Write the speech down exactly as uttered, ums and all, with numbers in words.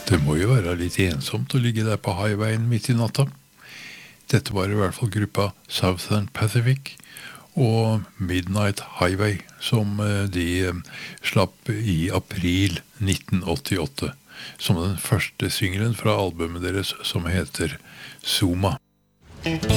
Det må jo være litt ensomt å ligge der på highwayen midt i natta. Dette var i hvert fall gruppa Southern Pacific og Midnight Highway, som de slapp i april nitten åttiåtte, som den første singelen fra albumet deres som heter Zuma.